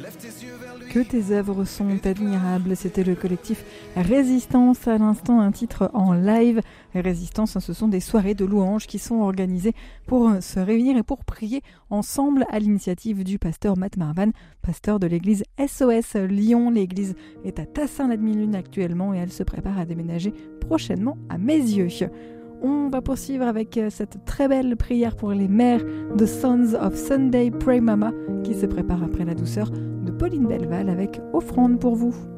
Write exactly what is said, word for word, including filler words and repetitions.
Que tes œuvres sont admirables, c'était le collectif Résistance, à l'instant un titre en live. Résistance, ce sont des soirées de louanges qui sont organisées pour se réunir et pour prier ensemble à l'initiative du pasteur Matt Marvan, pasteur de l'église S O S Lyon. L'église est à Tassin-la-Demi-Lune actuellement et elle se prépare à déménager prochainement à Mézieux. On va poursuivre avec cette très belle prière pour les mères de Sons of Sunday Pray Mama qui se prépare après la douceur de Pauline Belval avec Offrande pour vous.